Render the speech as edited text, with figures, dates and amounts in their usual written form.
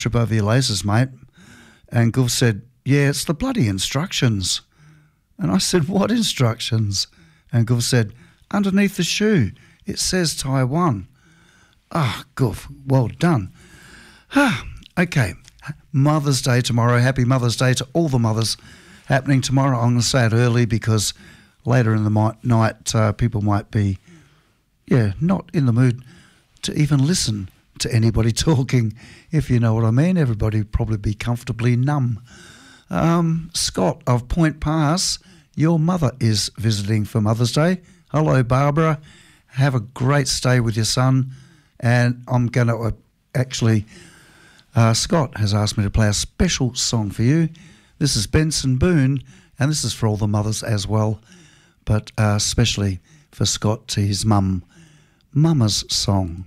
trip over your laces, mate. And Gulf said, yeah, it's the bloody instructions. And I said, what instructions? And Gulf said, underneath the shoe, it says Taiwan. Ah, Gulf, well done. Okay, Mother's Day tomorrow. Happy Mother's Day to all the mothers happening tomorrow. I'm going to say it early because later in the night people might be, not in the mood to even listen to anybody talking, if you know what I mean. Everybody would probably be comfortably numb. Scott of Point Pass, your mother is visiting for Mother's Day. Hello, Barbara. Have a great stay with your son. And I'm going to Scott has asked me to play a special song for you. This is Benson Boone, and this is for all the mothers as well, but especially for Scott to his mum. Mama's Song.